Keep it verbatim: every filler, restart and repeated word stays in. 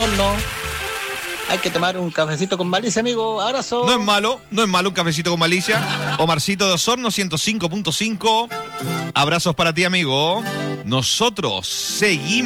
Osorno. Hay que tomar un cafecito con malicia, amigo. Abrazo. No es malo, no es malo un cafecito con malicia. Omarcito de Osorno, ciento cinco punto cinco. Abrazos para ti, amigo. Nosotros seguimos.